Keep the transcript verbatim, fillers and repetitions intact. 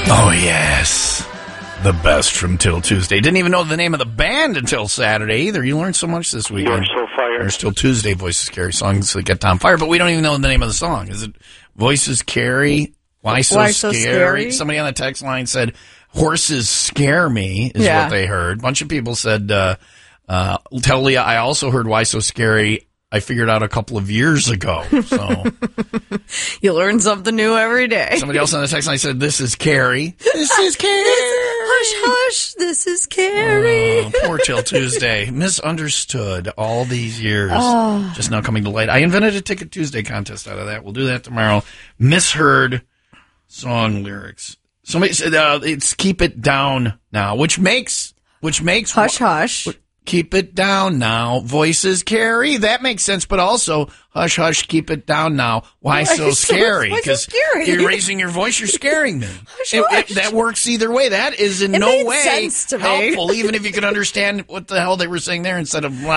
Oh, yes. The best from Till Tuesday. Didn't even know the name of the band until Saturday either. You learned so much this weekend. You're so fired. There's Till Tuesday, Voices Carry songs that get Tom fired, but we don't even know the name of the song. Is it Voices Carry? Why so, Why so scary? scary? Somebody on the text line said, horses scare me, is Yeah. what they heard. A bunch of people said, uh, uh, tell Leah, I also heard Why So Scary. I figured out a couple of years ago. So You learn something new every day. somebody else on the text line said, this is Carrie. This is Carrie. Hush, hush, this is Carrie. Oh, poor Till Tuesday. Misunderstood all these years. Oh. Just now coming to light. I invented a Ticket Tuesday contest out of that. We'll do that tomorrow. Misheard song lyrics. Somebody said uh, it's Keep It Down Now, which makes which makes Hush, hush. Keep it down now. Voices carry. That makes sense, but also hush, hush, keep it down now. Why, Why so so- scary? why so scary? You're raising your voice. You're scaring me. Hush, It- it- hush. that works either way. That is in It no made way sense to me. helpful, even if you could understand what the hell they were saying there instead of